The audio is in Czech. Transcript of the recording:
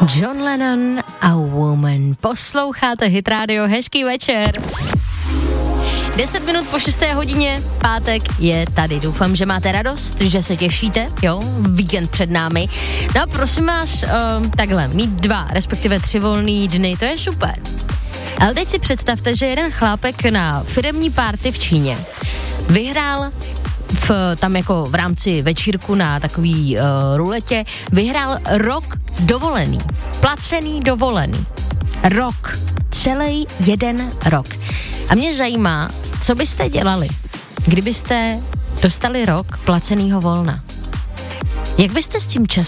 John Lennon a Woman. Posloucháte Hit Radio, hezký večer. 10 minut po 6. hodině, pátek je tady. Doufám, že máte radost, že se těšíte, jo, víkend před námi. No a prosím vás, takhle, mít 2, respektive 3 volný dny, to je super. Ale teď si představte, že jeden chlápek na firemní party v Číně vyhrál tam jako v rámci večírku na takový ruletě, vyhrál rok dovolený, placený dovolený. Rok, celý jeden rok. A mě zajímá, co byste dělali, kdybyste dostali rok placenýho volna. Jak byste s tím časem